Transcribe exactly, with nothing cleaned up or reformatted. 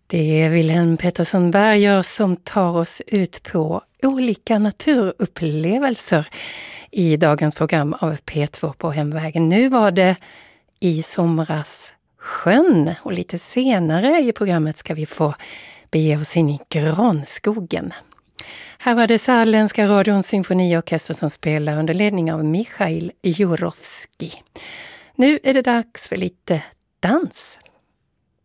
Det är Wilhelm Pettersson Berger som tar oss ut på olika naturupplevelser i dagens program av P två på Hemvägen. Nu var det i somras sjön och lite senare i programmet ska vi få bege oss in i granskogen. Här var det Saarländska radions symfoniorkester som spelar under ledning av Michail Jurovski. Nu är det dags för lite dans.